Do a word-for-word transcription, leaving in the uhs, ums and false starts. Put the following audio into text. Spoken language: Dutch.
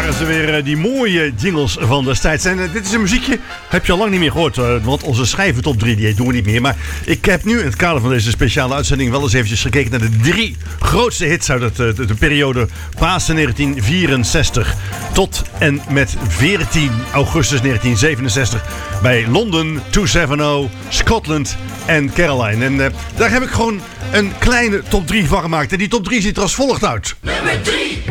waren ze weer, uh, die mooie jingles van destijds. En uh, dit is een muziekje, heb je al lang niet meer gehoord. Uh, want onze schijven top drie, die doen we niet meer. Maar ik heb nu in het kader van deze speciale uitzending wel eens eventjes gekeken naar de drie grootste hits uit het, uh, de, de periode Pasen negentien vierenzestig tot en met veertien augustus negentien zevenenzestig bij London, tweehonderdzeventig, Scotland en Caroline. En uh, daar heb ik gewoon een kleine top drie van gemaakt. En die top drie ziet er als volgt uit. Nummer drie.